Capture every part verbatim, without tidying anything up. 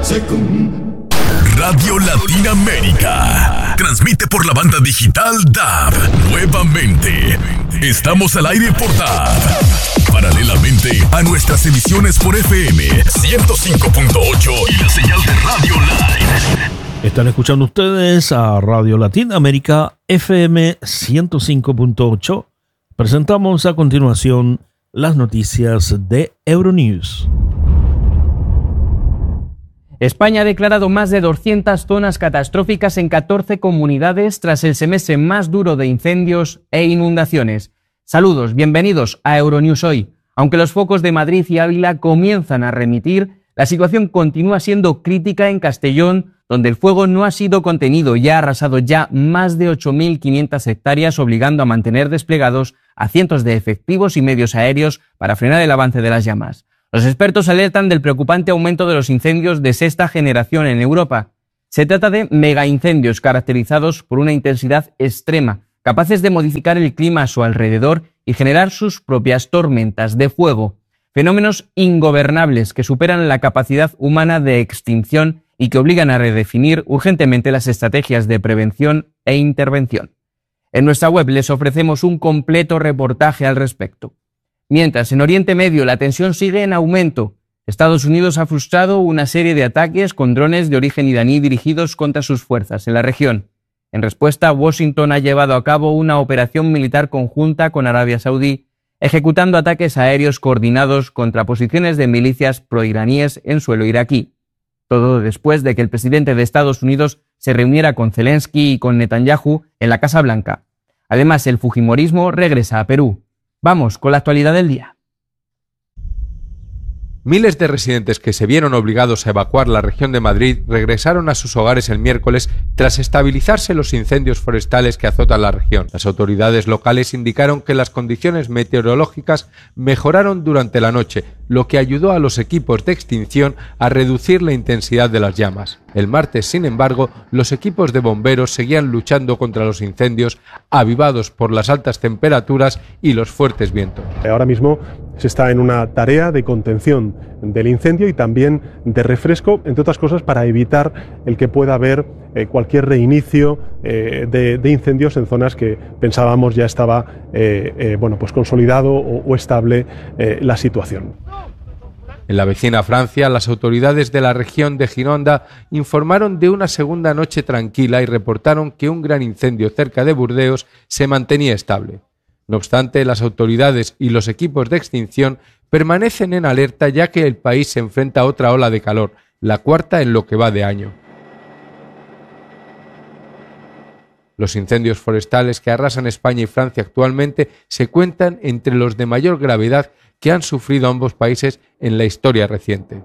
Radio Latinoamérica transmite por la banda digital D A B. Nuevamente, estamos al aire por D A B. Paralelamente a nuestras emisiones por F M ciento cinco punto ocho y la señal de Radio Live. Están escuchando ustedes a Radio Latinoamérica F M ciento cinco punto ocho. Presentamos a continuación las noticias de Euronews. España ha declarado más de doscientas zonas catastróficas en catorce comunidades tras el semestre más duro de incendios e inundaciones. Saludos, bienvenidos a Euronews hoy. Aunque los focos de Madrid y Ávila comienzan a remitir, la situación continúa siendo crítica en Castellón, donde el fuego no ha sido contenido y ha arrasado ya más de ocho mil quinientas hectáreas, obligando a mantener desplegados a cientos de efectivos y medios aéreos para frenar el avance de las llamas. Los expertos alertan del preocupante aumento de los incendios de sexta generación en Europa. Se trata de megaincendios caracterizados por una intensidad extrema, capaces de modificar el clima a su alrededor y generar sus propias tormentas de fuego. Fenómenos ingobernables que superan la capacidad humana de extinción y que obligan a redefinir urgentemente las estrategias de prevención e intervención. En nuestra web les ofrecemos un completo reportaje al respecto. Mientras, en Oriente Medio la tensión sigue en aumento. Estados Unidos ha frustrado una serie de ataques con drones de origen iraní dirigidos contra sus fuerzas en la región. En respuesta, Washington ha llevado a cabo una operación militar conjunta con Arabia Saudí, ejecutando ataques aéreos coordinados contra posiciones de milicias proiraníes en suelo iraquí. Todo después de que el presidente de Estados Unidos se reuniera con Zelensky y con Netanyahu en la Casa Blanca. Además, el fujimorismo regresa a Perú. Vamos con la actualidad del día. Miles de residentes que se vieron obligados a evacuar la región de Madrid regresaron a sus hogares el miércoles tras estabilizarse los incendios forestales que azotan la región. Las autoridades locales indicaron que las condiciones meteorológicas mejoraron durante la noche, lo que ayudó a los equipos de extinción a reducir la intensidad de las llamas. El martes, sin embargo, los equipos de bomberos seguían luchando contra los incendios, avivados por las altas temperaturas y los fuertes vientos. Ahora mismo se está en una tarea de contención del incendio y también de refresco, entre otras cosas, para evitar el que pueda haber eh, cualquier reinicio eh, de, de incendios en zonas que pensábamos ya estaba eh, eh, bueno, pues consolidado o, o estable eh, la situación. En la vecina Francia, las autoridades de la región de Gironda informaron de una segunda noche tranquila y reportaron que un gran incendio cerca de Burdeos se mantenía estable. No obstante, las autoridades y los equipos de extinción permanecen en alerta ya que el país se enfrenta a otra ola de calor, la cuarta en lo que va de año. Los incendios forestales que arrasan España y Francia actualmente se cuentan entre los de mayor gravedad que han sufrido ambos países en la historia reciente.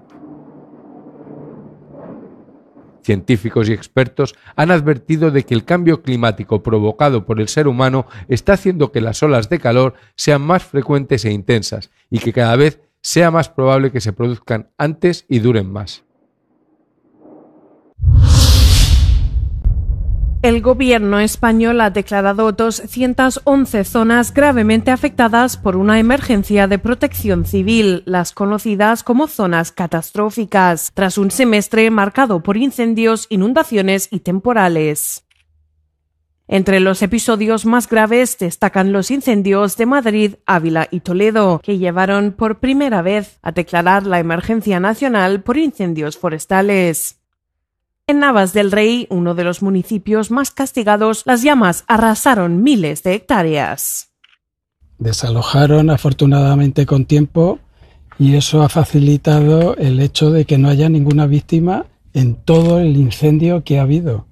Científicos y expertos han advertido de que el cambio climático provocado por el ser humano está haciendo que las olas de calor sean más frecuentes e intensas y que cada vez sea más probable que se produzcan antes y duren más. El gobierno español ha declarado doscientas once zonas gravemente afectadas por una emergencia de protección civil, las conocidas como zonas catastróficas, tras un semestre marcado por incendios, inundaciones y temporales. Entre los episodios más graves destacan los incendios de Madrid, Ávila y Toledo, que llevaron por primera vez a declarar la emergencia nacional por incendios forestales. En Navas del Rey, uno de los municipios más castigados, las llamas arrasaron miles de hectáreas. Desalojaron afortunadamente con tiempo y eso ha facilitado el hecho de que no haya ninguna víctima en todo el incendio que ha habido.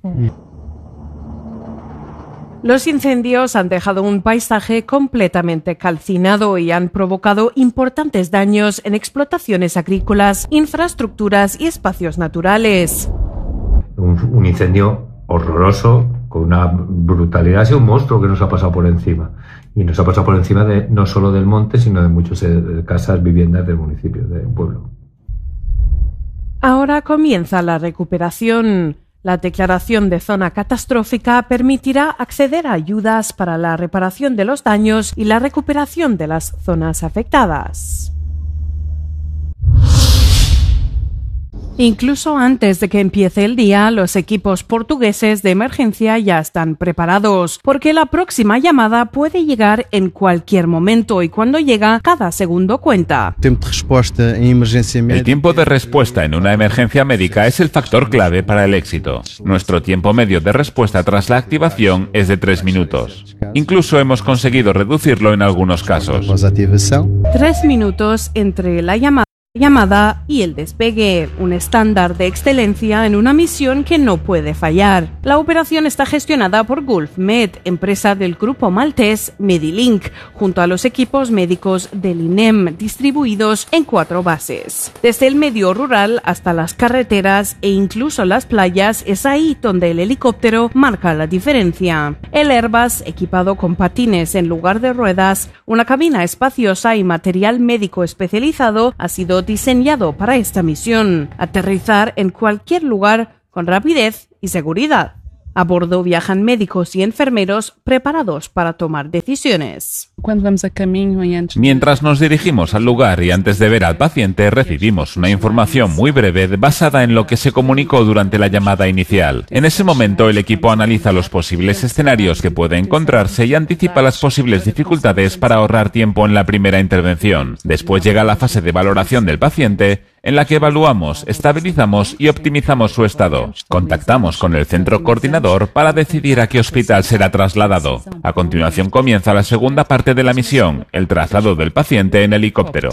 Los incendios han dejado un paisaje completamente calcinado y han provocado importantes daños en explotaciones agrícolas, infraestructuras y espacios naturales. Un, un incendio horroroso, con una brutalidad, ha sido un monstruo que nos ha pasado por encima. Y nos ha pasado por encima de no solo del monte, sino de muchas eh, casas, viviendas del municipio, del pueblo. Ahora comienza la recuperación. La declaración de zona catastrófica permitirá acceder a ayudas para la reparación de los daños y la recuperación de las zonas afectadas. Incluso antes de que empiece el día, los equipos portugueses de emergencia ya están preparados, porque la próxima llamada puede llegar en cualquier momento y cuando llega, cada segundo cuenta. El tiempo de respuesta en una emergencia médica es el factor clave para el éxito. Nuestro tiempo medio de respuesta tras la activación es de tres minutos. Incluso hemos conseguido reducirlo en algunos casos. Tres minutos entre la llamada. llamada y el despegue, un estándar de excelencia en una misión que no puede fallar. La operación está gestionada por Gulf Med, empresa del grupo maltés Medilink, junto a los equipos médicos del I N E M, distribuidos en cuatro bases. Desde el medio rural hasta las carreteras e incluso las playas, es ahí donde el helicóptero marca la diferencia. El Airbus, equipado con patines en lugar de ruedas, una cabina espaciosa y material médico especializado, ha sido diseñado para esta misión: aterrizar en cualquier lugar con rapidez y seguridad. A bordo viajan médicos y enfermeros preparados para tomar decisiones. Mientras nos dirigimos al lugar y antes de ver al paciente, recibimos una información muy breve basada en lo que se comunicó durante la llamada inicial. En ese momento, el equipo analiza los posibles escenarios que puede encontrarse y anticipa las posibles dificultades para ahorrar tiempo en la primera intervención. Después llega la fase de valoración del paciente, en la que evaluamos, estabilizamos y optimizamos su estado. Contactamos con el centro coordinador para decidir a qué hospital será trasladado. A continuación comienza la segunda parte de la misión, el traslado del paciente en helicóptero.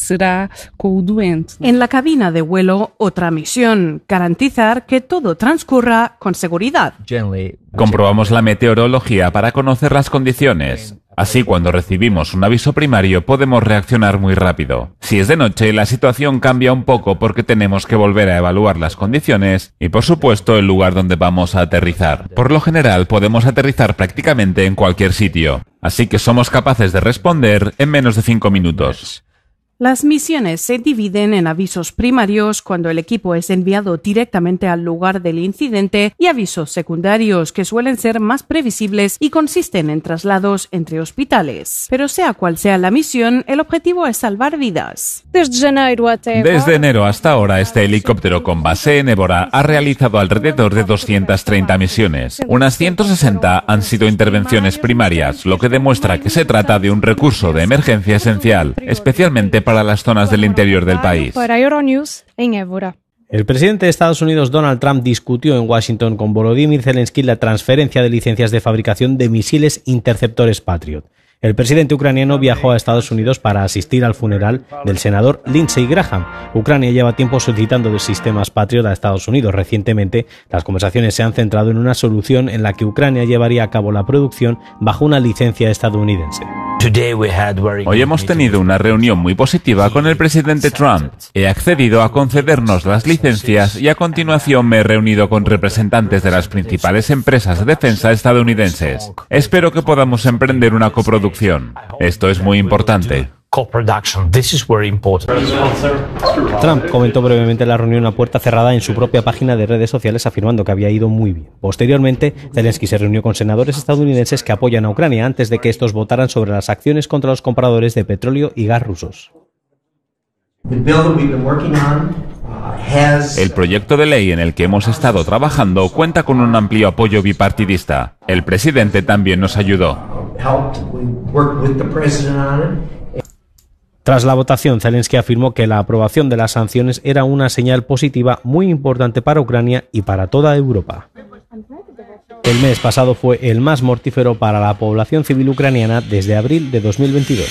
En la cabina de vuelo, otra misión: garantizar que todo transcurra con seguridad. Comprobamos la meteorología para conocer las condiciones. Así, cuando recibimos un aviso primario, podemos reaccionar muy rápido. Si es de noche, la situación cambia un poco porque tenemos que volver a evaluar las condiciones y, por supuesto, el lugar donde vamos a aterrizar. Por lo general, podemos aterrizar prácticamente en cualquier sitio, así que somos capaces de responder en menos de cinco minutos. Las misiones se dividen en avisos primarios, cuando el equipo es enviado directamente al lugar del incidente, y avisos secundarios, que suelen ser más previsibles y consisten en traslados entre hospitales. Pero sea cual sea la misión, el objetivo es salvar vidas. Desde enero hasta ahora, este helicóptero con base en Évora ha realizado alrededor de doscientas treinta misiones. Unas ciento sesenta han sido intervenciones primarias, lo que demuestra que se trata de un recurso de emergencia esencial, especialmente para las zonas del interior del país. Para Euronews en Évora. El presidente de Estados Unidos, Donald Trump, discutió en Washington con Volodymyr Zelensky la transferencia de licencias de fabricación de misiles interceptores Patriot. El presidente ucraniano viajó a Estados Unidos para asistir al funeral del senador Lindsey Graham. Ucrania lleva tiempo solicitando de sistemas Patriot a Estados Unidos. Recientemente, las conversaciones se han centrado en una solución en la que Ucrania llevaría a cabo la producción bajo una licencia estadounidense. Hoy hemos tenido una reunión muy positiva con el presidente Trump. He accedido a concedernos las licencias y a continuación me he reunido con representantes de las principales empresas de defensa estadounidenses. Espero que podamos emprender una coproducción. Esto es muy importante. Trump comentó brevemente la reunión a puerta cerrada en su propia página de redes sociales, afirmando que había ido muy bien. Posteriormente, Zelensky se reunió con senadores estadounidenses que apoyan a Ucrania antes de que estos votaran sobre las acciones contra los compradores de petróleo y gas rusos. El proyecto de ley en el que hemos estado trabajando cuenta con un amplio apoyo bipartidista. El presidente también nos ayudó. Tras la votación, Zelensky afirmó que la aprobación de las sanciones era una señal positiva muy importante para Ucrania y para toda Europa. El mes pasado fue el más mortífero para la población civil ucraniana desde abril de dos mil veintidós.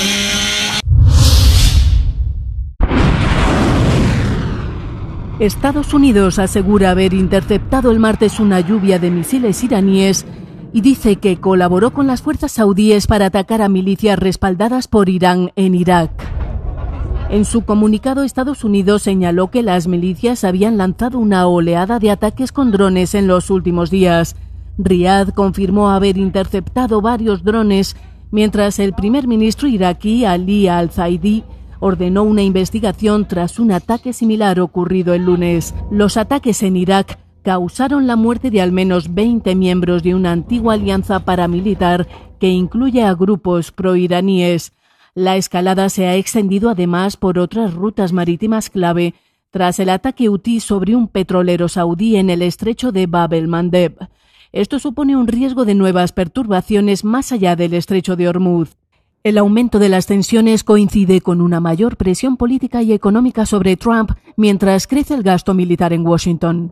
Estados Unidos asegura haber interceptado el martes una lluvia de misiles iraníes y dice que colaboró con las fuerzas saudíes para atacar a milicias respaldadas por Irán en Irak. En su comunicado, Estados Unidos señaló que las milicias habían lanzado una oleada de ataques con drones en los últimos días. Riad confirmó haber interceptado varios drones, mientras el primer ministro iraquí, Ali al-Zaidi, ordenó una investigación tras un ataque similar ocurrido el lunes. Los ataques en Irak causaron la muerte de al menos veinte miembros de una antigua alianza paramilitar que incluye a grupos proiraníes. La escalada se ha extendido además por otras rutas marítimas clave tras el ataque hutí sobre un petrolero saudí en el estrecho de Bab el-Mandeb. Esto supone un riesgo de nuevas perturbaciones más allá del estrecho de Hormuz. El aumento de las tensiones coincide con una mayor presión política y económica sobre Trump mientras crece el gasto militar en Washington.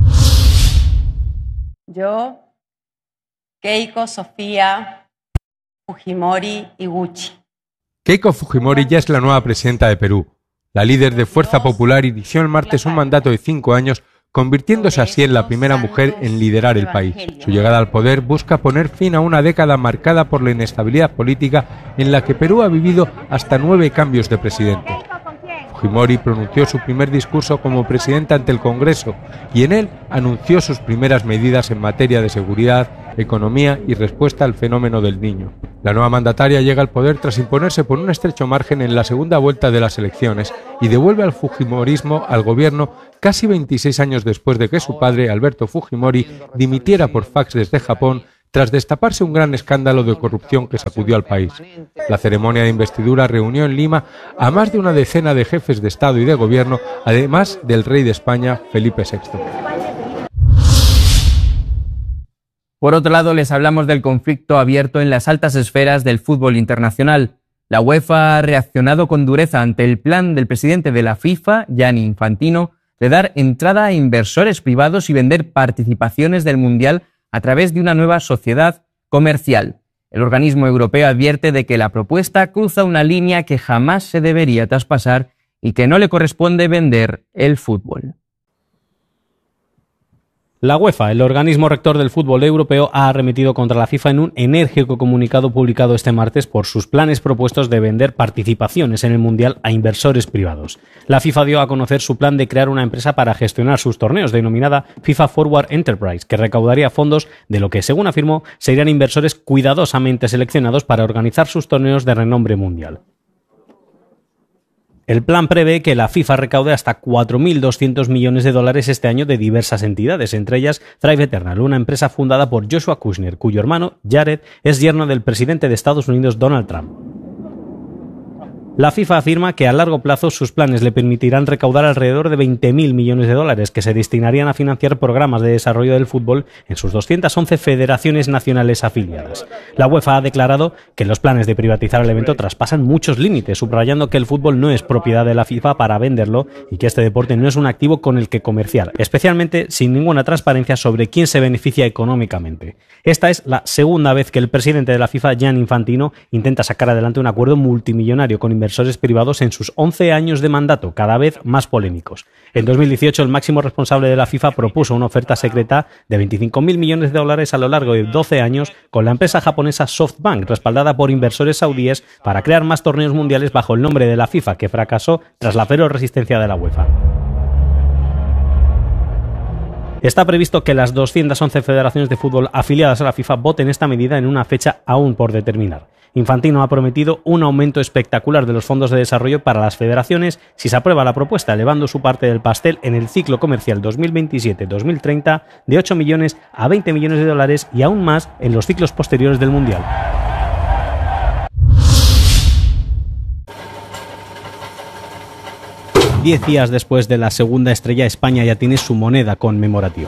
Yo, Keiko Sofía Fujimori Iguchi. Keiko Fujimori ya es la nueva presidenta de Perú. La líder de Fuerza Popular inició el martes un mandato de cinco años, convirtiéndose así en la primera mujer en liderar el país. Su llegada al poder busca poner fin a una década marcada por la inestabilidad política en la que Perú ha vivido hasta nueve cambios de presidente. Fujimori pronunció su primer discurso como presidenta ante el Congreso y en él anunció sus primeras medidas en materia de seguridad, economía y respuesta al fenómeno del Niño. La nueva mandataria llega al poder tras imponerse por un estrecho margen en la segunda vuelta de las elecciones y devuelve al fujimorismo al gobierno casi veintiséis años después de que su padre, Alberto Fujimori, dimitiera por fax desde Japón tras destaparse un gran escándalo de corrupción que sacudió al país. La ceremonia de investidura reunió en Lima a más de una decena de jefes de Estado y de Gobierno, además del rey de España, Felipe sexto. Por otro lado, les hablamos del conflicto abierto en las altas esferas del fútbol internacional. La UEFA ha reaccionado con dureza ante el plan del presidente de la FIFA, Gianni Infantino, de dar entrada a inversores privados y vender participaciones del Mundial a través de una nueva sociedad comercial. El organismo europeo advierte de que la propuesta cruza una línea que jamás se debería traspasar y que no le corresponde vender el fútbol. La UEFA, el organismo rector del fútbol europeo, ha arremetido contra la FIFA en un enérgico comunicado publicado este martes por sus planes propuestos de vender participaciones en el Mundial a inversores privados. La FIFA dio a conocer su plan de crear una empresa para gestionar sus torneos, denominada FIFA Forward Enterprise, que recaudaría fondos de lo que, según afirmó, serían inversores cuidadosamente seleccionados para organizar sus torneos de renombre mundial. El plan prevé que la FIFA recaude hasta cuatro mil doscientos millones de dólares este año de diversas entidades, entre ellas Thrive Eternal, una empresa fundada por Joshua Kushner, cuyo hermano, Jared, es yerno del presidente de Estados Unidos, Donald Trump. La FIFA afirma que a largo plazo sus planes le permitirán recaudar alrededor de veinte mil millones de dólares que se destinarían a financiar programas de desarrollo del fútbol en sus doscientas once federaciones nacionales afiliadas. La UEFA ha declarado que los planes de privatizar el evento traspasan muchos límites, subrayando que el fútbol no es propiedad de la FIFA para venderlo y que este deporte no es un activo con el que comerciar, especialmente sin ninguna transparencia sobre quién se beneficia económicamente. Esta es la segunda vez que el presidente de la FIFA, Gianni Infantino, intenta sacar adelante un acuerdo multimillonario con inversores privados en sus once años de mandato, cada vez más polémicos. En dos mil dieciocho, el máximo responsable de la FIFA propuso una oferta secreta de veinticinco mil millones de dólares a lo largo de doce años con la empresa japonesa SoftBank, respaldada por inversores saudíes, para crear más torneos mundiales bajo el nombre de la FIFA, que fracasó tras la feroz resistencia de la UEFA. Está previsto que las doscientas once federaciones de fútbol afiliadas a la FIFA voten esta medida en una fecha aún por determinar. Infantino ha prometido un aumento espectacular de los fondos de desarrollo para las federaciones si se aprueba la propuesta, elevando su parte del pastel en el ciclo comercial dos mil veintisiete dos mil treinta de ocho millones a veinte millones de dólares y aún más en los ciclos posteriores del Mundial. Diez días después de la segunda estrella, España ya tiene su moneda conmemorativa.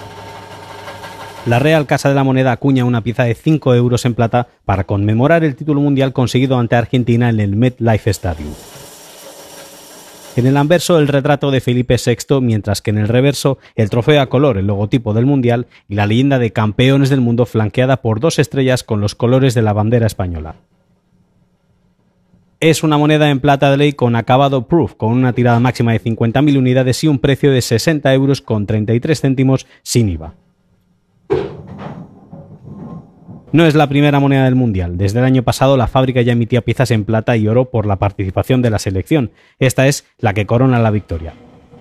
La Real Casa de la Moneda acuña una pieza de cinco euros en plata para conmemorar el título mundial conseguido ante Argentina en el MetLife Stadium. En el anverso, el retrato de Felipe sexto, mientras que en el reverso, el trofeo a color, el logotipo del mundial y la leyenda de campeones del mundo flanqueada por dos estrellas con los colores de la bandera española. Es una moneda en plata de ley con acabado proof, con una tirada máxima de cincuenta mil unidades y un precio de sesenta euros con treinta y tres céntimos sin I V A. No es la primera moneda del Mundial. Desde el año pasado la fábrica ya emitía piezas en plata y oro por la participación de la selección. Esta es la que corona la victoria.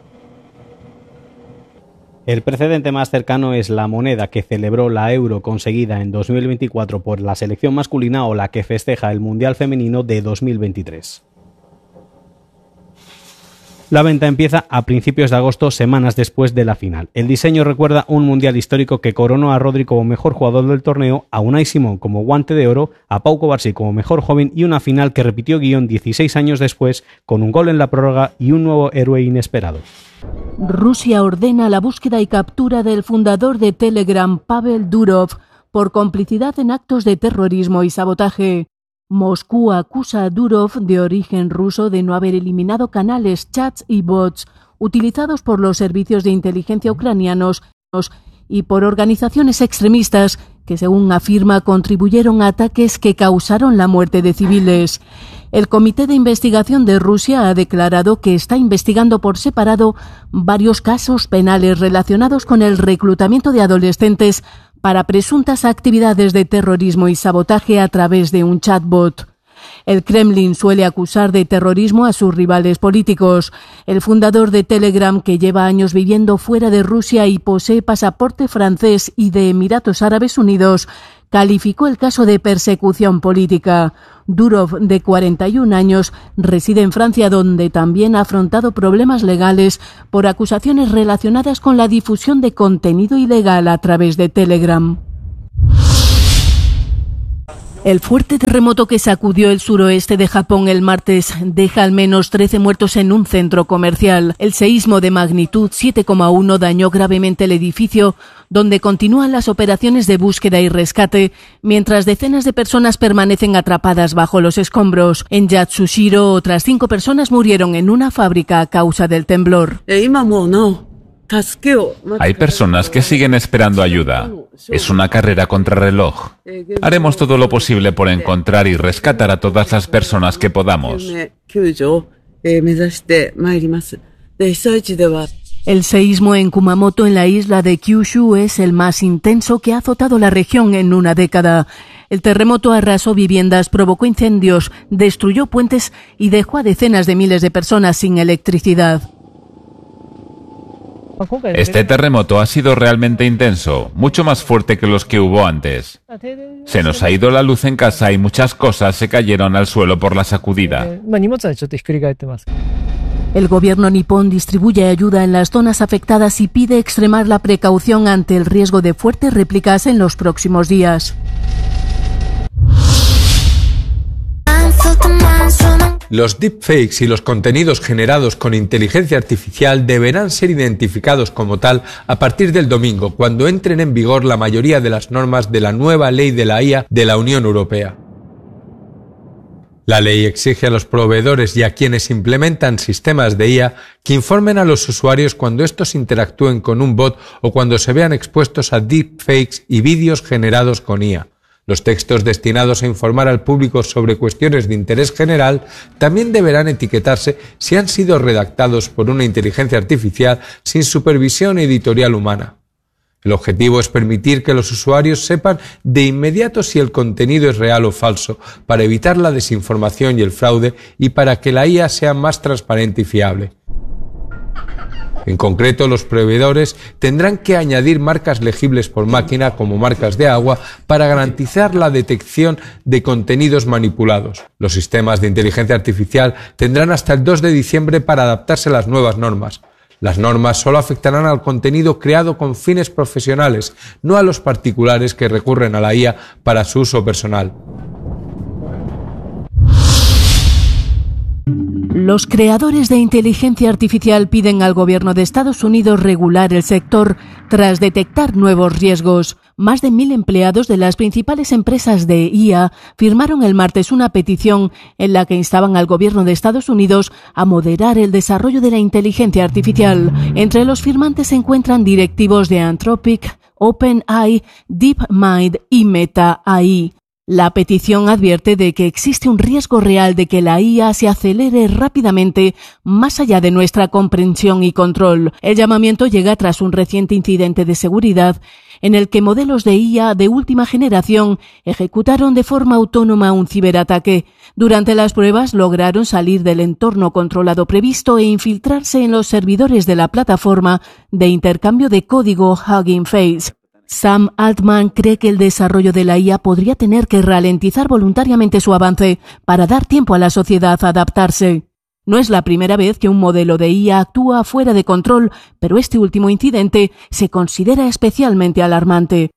El precedente más cercano es la moneda que celebró la Euro conseguida en dos mil veinticuatro por la selección masculina o la que festeja el Mundial femenino de dos mil veintitrés. La venta empieza a principios de agosto, semanas después de la final. El diseño recuerda un mundial histórico que coronó a Rodri como mejor jugador del torneo, a Unai Simón como guante de oro, a Pau Cubarsí como mejor joven y una final que repitió guión dieciséis años después con un gol en la prórroga y un nuevo héroe inesperado. Rusia ordena la búsqueda y captura del fundador de Telegram, Pavel Durov, por complicidad en actos de terrorismo y sabotaje. Moscú acusa a Durov, de origen ruso, de no haber eliminado canales, chats y bots utilizados por los servicios de inteligencia ucranianos y por organizaciones extremistas que, según afirma, contribuyeron a ataques que causaron la muerte de civiles. El Comité de Investigación de Rusia ha declarado que está investigando por separado varios casos penales relacionados con el reclutamiento de adolescentes para presuntas actividades de terrorismo y sabotaje a través de un chatbot. El Kremlin suele acusar de terrorismo a sus rivales políticos. El fundador de Telegram, que lleva años viviendo fuera de Rusia y posee pasaporte francés y de Emiratos Árabes Unidos, calificó el caso de persecución política. Durov, de cuarenta y un años, reside en Francia, donde también ha afrontado problemas legales por acusaciones relacionadas con la difusión de contenido ilegal a través de Telegram. El fuerte terremoto que sacudió el suroeste de Japón el martes deja al menos trece muertos en un centro comercial. El seísmo de magnitud siete coma uno dañó gravemente el edificio, donde continúan las operaciones de búsqueda y rescate, mientras decenas de personas permanecen atrapadas bajo los escombros. En Yatsushiro, otras cinco personas murieron en una fábrica a causa del temblor. Hay personas que siguen esperando ayuda. Es una carrera contrarreloj. Haremos todo lo posible por encontrar y rescatar a todas las personas que podamos. El seísmo en Kumamoto, en la isla de Kyushu, es el más intenso que ha azotado la región en una década. El terremoto arrasó viviendas, provocó incendios, destruyó puentes y dejó a decenas de miles de personas sin electricidad. Este terremoto ha sido realmente intenso, mucho más fuerte que los que hubo antes. Se nos ha ido la luz en casa y muchas cosas se cayeron al suelo por la sacudida. El gobierno nipón distribuye ayuda en las zonas afectadas y pide extremar la precaución ante el riesgo de fuertes réplicas en los próximos días. Los deepfakes y los contenidos generados con inteligencia artificial deberán ser identificados como tal a partir del domingo, cuando entren en vigor la mayoría de las normas de la nueva ley de la I A de la Unión Europea. La ley exige a los proveedores y a quienes implementan sistemas de I A que informen a los usuarios cuando estos interactúen con un bot o cuando se vean expuestos a deepfakes y vídeos generados con I A. Los textos destinados a informar al público sobre cuestiones de interés general también deberán etiquetarse si han sido redactados por una inteligencia artificial sin supervisión editorial humana. El objetivo es permitir que los usuarios sepan de inmediato si el contenido es real o falso, para evitar la desinformación y el fraude y para que la I A sea más transparente y fiable. En concreto, los proveedores tendrán que añadir marcas legibles por máquina como marcas de agua para garantizar la detección de contenidos manipulados. Los sistemas de inteligencia artificial tendrán hasta el dos de diciembre para adaptarse a las nuevas normas. Las normas solo afectarán al contenido creado con fines profesionales, no a los particulares que recurren a la I A para su uso personal. Los creadores de inteligencia artificial piden al gobierno de Estados Unidos regular el sector tras detectar nuevos riesgos. Más de mil empleados de las principales empresas de I A firmaron el martes una petición en la que instaban al gobierno de Estados Unidos a moderar el desarrollo de la inteligencia artificial. Entre los firmantes se encuentran directivos de Anthropic, OpenAI, DeepMind y Meta-A I. La petición advierte de que existe un riesgo real de que la I A se acelere rápidamente más allá de nuestra comprensión y control. El llamamiento llega tras un reciente incidente de seguridad en el que modelos de I A de última generación ejecutaron de forma autónoma un ciberataque. Durante las pruebas lograron salir del entorno controlado previsto e infiltrarse en los servidores de la plataforma de intercambio de código Hugging Face. Sam Altman cree que el desarrollo de la I A podría tener que ralentizar voluntariamente su avance para dar tiempo a la sociedad a adaptarse. No es la primera vez que un modelo de I A actúa fuera de control, pero este último incidente se considera especialmente alarmante.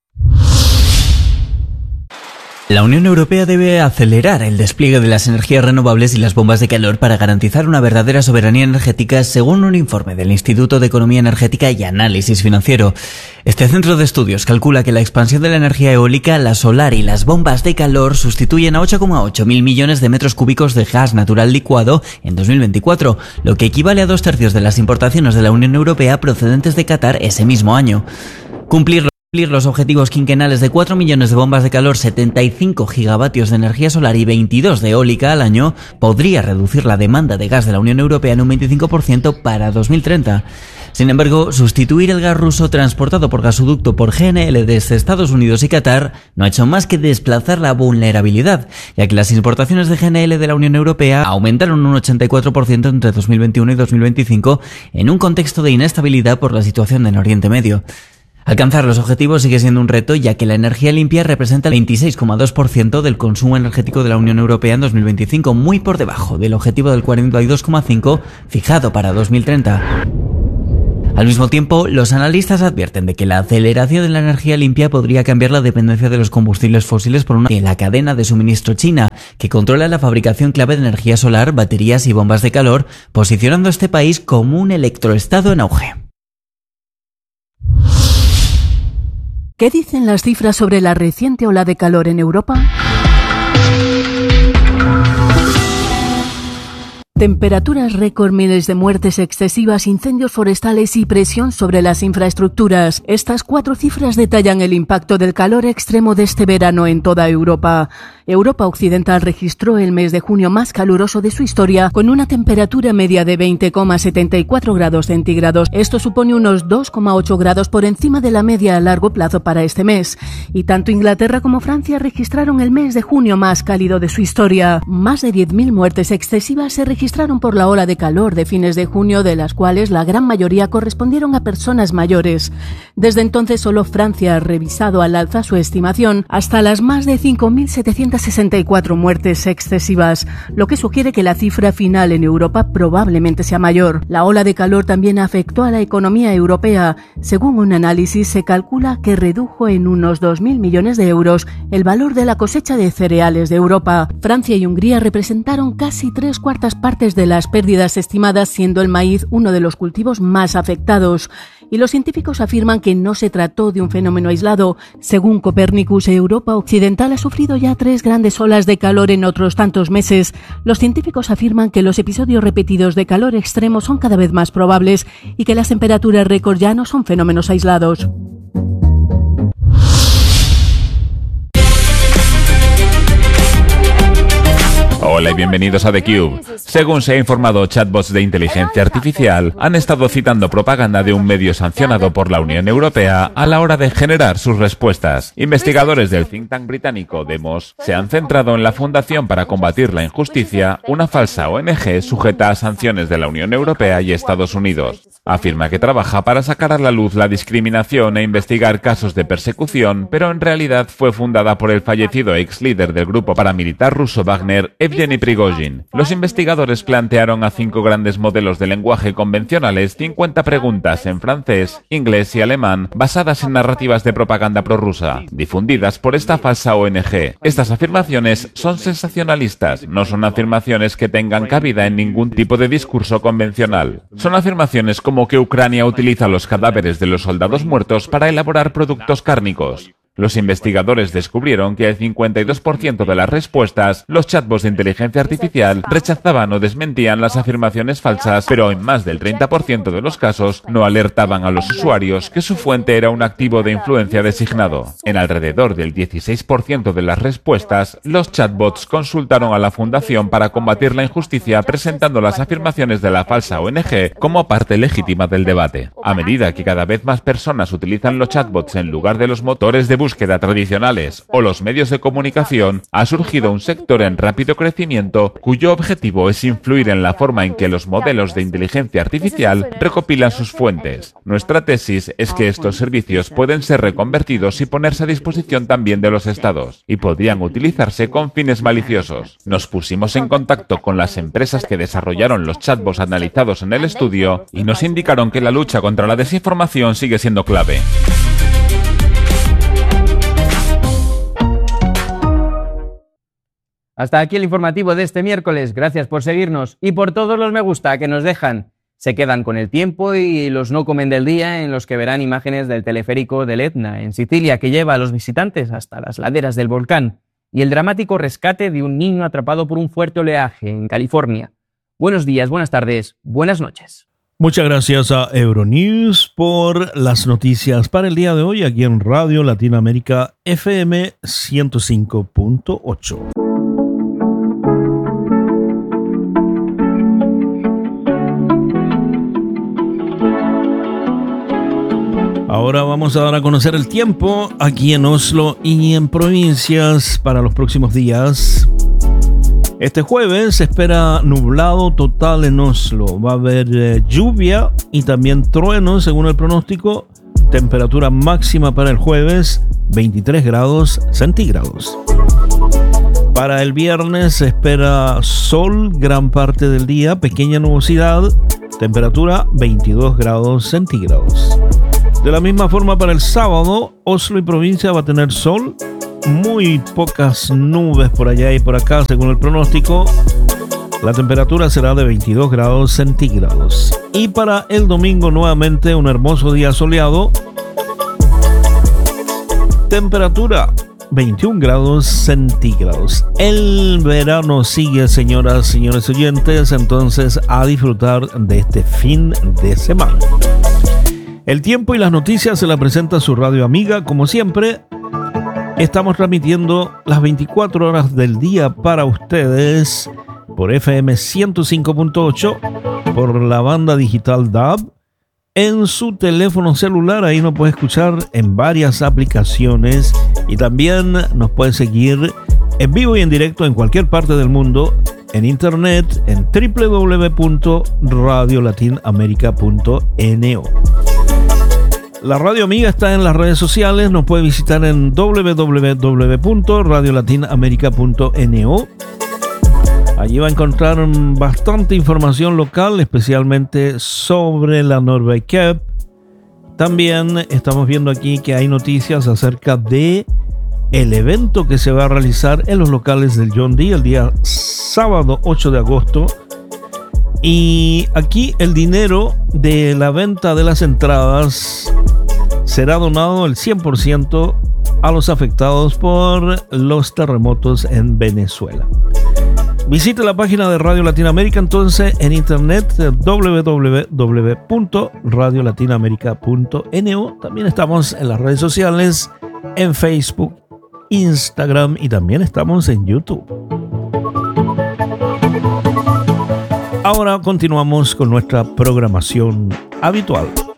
La Unión Europea debe acelerar el despliegue de las energías renovables y las bombas de calor para garantizar una verdadera soberanía energética, según un informe del Instituto de Economía Energética y Análisis Financiero. Este centro de estudios calcula que la expansión de la energía eólica, la solar y las bombas de calor sustituyen a ocho coma ocho mil millones de metros cúbicos de gas natural licuado en dos mil veinticuatro, lo que equivale a dos tercios de las importaciones de la Unión Europea procedentes de Qatar ese mismo año. Cumplirlo Cumplir los objetivos quinquenales de cuatro millones de bombas de calor, setenta y cinco gigavatios de energía solar y veintidós de eólica al año podría reducir la demanda de gas de la Unión Europea en un veinticinco por ciento para dos mil treinta. Sin embargo, sustituir el gas ruso transportado por gasoducto por G N L desde Estados Unidos y Qatar no ha hecho más que desplazar la vulnerabilidad, ya que las importaciones de G N L de la Unión Europea aumentaron un ochenta y cuatro por ciento entre dos mil veintiuno y dos mil veinticinco en un contexto de inestabilidad por la situación en Oriente Medio. Alcanzar los objetivos sigue siendo un reto, ya que la energía limpia representa el veintiséis coma dos por ciento del consumo energético de la Unión Europea en dos mil veinticinco, muy por debajo del objetivo del cuarenta y dos coma cinco por ciento fijado para dos mil treinta. Al mismo tiempo, los analistas advierten de que la aceleración de la energía limpia podría cambiar la dependencia de los combustibles fósiles por una en la cadena de suministro china, que controla la fabricación clave de energía solar, baterías y bombas de calor, posicionando a este país como un electroestado en auge. ¿Qué dicen las cifras sobre la reciente ola de calor en Europa? Temperaturas récord, miles de muertes excesivas, incendios forestales y presión sobre las infraestructuras. Estas cuatro cifras detallan el impacto del calor extremo de este verano en toda Europa. Europa Occidental registró el mes de junio más caluroso de su historia, con una temperatura media de veinte coma setenta y cuatro grados centígrados. Esto supone unos dos coma ocho grados por encima de la media a largo plazo para este mes. Y tanto Inglaterra como Francia registraron el mes de junio más cálido de su historia. Más de diez mil muertes excesivas se registraron por la ola de calor de fines de junio, de las cuales la gran mayoría correspondieron a personas mayores. Desde entonces solo Francia ha revisado al alza su estimación hasta las más de cinco mil setecientas sesenta y cuatro muertes excesivas, lo que sugiere que la cifra final en Europa probablemente sea mayor. La ola de calor también afectó a la economía europea. Según un análisis, se calcula que redujo en unos dos mil millones de euros el valor de la cosecha de cereales de Europa. Francia y Hungría representaron casi tres cuartas partes de las pérdidas estimadas, siendo el maíz uno de los cultivos más afectados. Y los científicos afirman que no se trató de un fenómeno aislado. Según Copernicus, Europa Occidental ha sufrido ya tres grandes olas de calor en otros tantos meses. Los científicos afirman que los episodios repetidos de calor extremo son cada vez más probables y que las temperaturas récord ya no son fenómenos aislados. Hola y bienvenidos a TheCube. Según se ha informado, chatbots de inteligencia artificial han estado citando propaganda de un medio sancionado por la Unión Europea a la hora de generar sus respuestas. Investigadores del think tank británico Demos se han centrado en la Fundación para Combatir la Injusticia, una falsa O N G sujeta a sanciones de la Unión Europea y Estados Unidos. Afirma que trabaja para sacar a la luz la discriminación e investigar casos de persecución, pero en realidad fue fundada por el fallecido ex líder del grupo paramilitar ruso Wagner, Evgeny Prigozhin. Los investigadores plantearon a cinco grandes modelos de lenguaje convencionales cincuenta preguntas en francés, inglés y alemán basadas en narrativas de propaganda prorrusa, difundidas por esta falsa O N G. Estas afirmaciones son sensacionalistas, no son afirmaciones que tengan cabida en ningún tipo de discurso convencional. Son afirmaciones como que Ucrania utiliza los cadáveres de los soldados muertos para elaborar productos cárnicos. Los investigadores descubrieron que el cincuenta y dos por ciento de las respuestas, los chatbots de inteligencia artificial rechazaban o desmentían las afirmaciones falsas, pero en más del treinta por ciento de los casos no alertaban a los usuarios que su fuente era un activo de influencia designado. En alrededor del dieciséis por ciento de las respuestas, los chatbots consultaron a la Fundación para Combatir la Injusticia presentando las afirmaciones de la falsa O N G como parte legítima del debate. A medida que cada vez más personas utilizan los chatbots en lugar de los motores de búsqueda tradicionales o los medios de comunicación, ha surgido un sector en rápido crecimiento cuyo objetivo es influir en la forma en que los modelos de inteligencia artificial recopilan sus fuentes. Nuestra tesis es que estos servicios pueden ser reconvertidos y ponerse a disposición también de los estados, y podrían utilizarse con fines maliciosos. Nos pusimos en contacto con las empresas que desarrollaron los chatbots analizados en el estudio y nos indicaron que la lucha contra la desinformación sigue siendo clave. Hasta aquí el informativo de este miércoles. Gracias por seguirnos y por todos los me gusta que nos dejan. Se quedan con el tiempo y los no comen del día, en los que verán imágenes del teleférico del Etna en Sicilia, que lleva a los visitantes hasta las laderas del volcán, y el dramático rescate de un niño atrapado por un fuerte oleaje en California. Buenos días, buenas tardes, buenas noches. Muchas gracias a Euronews por las noticias para el día de hoy aquí en Radio Latinoamérica F M ciento cinco punto ocho. Ahora vamos a dar a conocer el tiempo aquí en Oslo y en provincias para los próximos días. Este jueves se espera nublado total en Oslo. Va a haber eh, lluvia y también truenos según el pronóstico. Temperatura máxima para el jueves, veintitrés grados centígrados. Para el viernes se espera sol gran parte del día, pequeña nubosidad, temperatura veintidós grados centígrados. De la misma forma para el sábado, Oslo y provincia va a tener sol, muy pocas nubes por allá y por acá según el pronóstico. La temperatura será de veintidós grados centígrados. Y para el domingo nuevamente un hermoso día soleado. Temperatura veintiún grados centígrados. El verano sigue, señoras, señores oyentes, entonces a disfrutar de este fin de semana. El tiempo y las noticias se la presenta su radio amiga, como siempre. Estamos transmitiendo las veinticuatro horas del día para ustedes por F M ciento cinco punto ocho, por la banda digital D A B, en su teléfono celular. Ahí nos puede escuchar en varias aplicaciones y también nos puede seguir en vivo y en directo en cualquier parte del mundo en internet en doble u doble u doble u punto radio latin america punto no. La radio amiga está en las redes sociales, nos puede visitar en doble u doble u doble u punto radio latin america punto no. Allí va a encontrar bastante información local, especialmente sobre la Norway Cup. También estamos viendo aquí que hay noticias acerca de el evento que se va a realizar en los locales del John D. el día sábado ocho de agosto. Y aquí el dinero de la venta de las entradas será donado el cien por ciento a los afectados por los terremotos en Venezuela. Visite la página de Radio Latinoamérica entonces en internet doble u doble u doble u punto radio latin america punto no. También estamos en las redes sociales, en Facebook, Instagram y también estamos en YouTube. Ahora continuamos con nuestra programación habitual.